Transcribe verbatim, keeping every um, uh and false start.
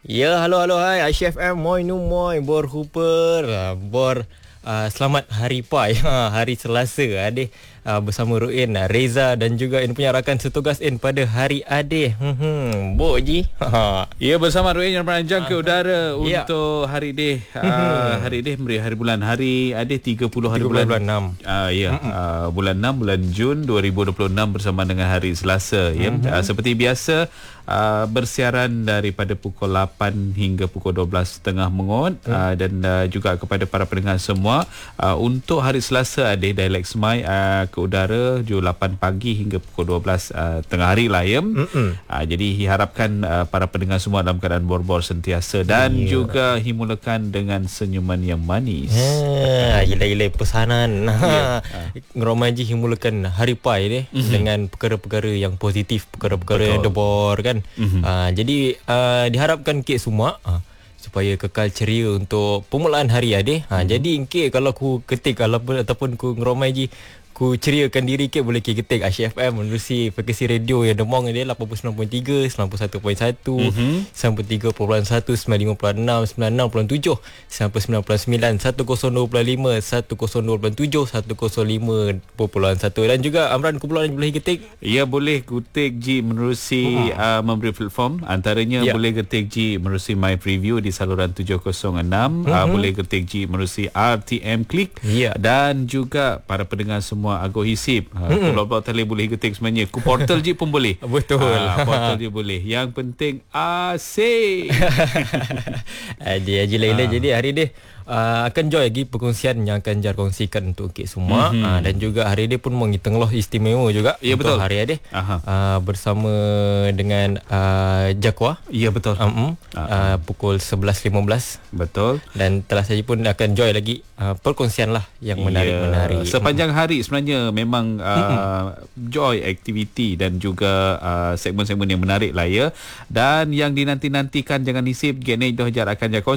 Ya, halo halo hai Aisyah F M moi nu moi bor Hooper uh, bor uh, selamat hari Pai ha, hari Selasa adeh uh, bersama Ruin, uh, Reza dan juga in punya rakan setugas in pada hari adeh. Hmm, hmm. Bo Ji. Ya, bersama Ruin yang merancang ke udara ya. Untuk hari deh uh, hari deh beri hari bulan hari adeh tiga puluh hari bulan, bulan enam. Uh, ya, uh, bulan enam bulan Jun dua ribu dua puluh enam bersama dengan hari Selasa ya. Uh, seperti biasa Uh, bersiaran daripada pukul lapan hingga pukul dua belas tiga puluh mengut hmm. uh, dan uh, juga kepada para pendengar semua uh, untuk hari Selasa ada Dialek Semai uh, ke udara jam lapan pagi hingga pukul dua belas uh, tengah hari lah ya. Hmm. Uh, jadi diharapkan uh, para pendengar semua dalam keadaan bor-bor sentiasa dan yeah. juga himulakan dengan senyuman yang manis. Ha, gila-gila pesanan. Yeah. Ha. Ngeromaji himulakan hari Pai deh mm-hmm. dengan perkara-perkara yang positif, perkara-perkara yang debor kan. Mm-hmm. Uh, jadi uh, diharapkan kek semua uh, supaya kekal ceria untuk permulaan hari adeh. Ha, mm-hmm. Jadi kek kalau aku ketik ataupun ataupun aku ngeromai je ku ceriakan diri ke boleh ke ketik Aisyah F M menerusi frekuensi radio yang demong dia lapan puluh sembilan perpuluhan tiga, sembilan puluh satu perpuluhan satu, mm-hmm. sembilan puluh tiga perpuluhan satu, sembilan puluh lima perpuluhan enam, sembilan puluh enam perpuluhan tujuh, sembilan puluh sembilan perpuluhan sembilan, seratus dua perpuluhan lima, seratus dua perpuluhan tujuh, seratus lima perpuluhan satu dan juga Amran kumpulan boleh ketik. Ya, boleh ketik G menerusi uh-huh. uh, memberi platform antaranya yeah. boleh ketik G menerusi My Preview di saluran tujuh kosong enam, uh-huh. uh, boleh ketik G menerusi R T M Click yeah. dan juga para pendengar semua Ago Hisip ha, mm-hmm. Pulau-pulau tali boleh ketik sebenarnya. Ku portal je pun boleh. Betul. Ha, portal je boleh. Yang penting asik. Aji Aji Laila. Jadi hari ni uh, akan join lagi perkongsian yang akan jar kongsikan untuk kita semua. Mm-hmm. Uh, dan juga hari ni pun mengitengeloh istimewa juga ya, untuk betul. hari ni uh, bersama dengan uh, Jakwa. Ya, betul. Um, uh, pukul sebelas lima belas. Betul. Dan telah saja pun akan join lagi uh, perkongsian lah yang menarik-menarik. Ya. Sepanjang hari sebenarnya memang uh, joy aktiviti dan juga uh, segmen-segmen yang menarik lah ya. Dan yang dinanti-nantikan jangan hisip G N A Dohajar akan jaga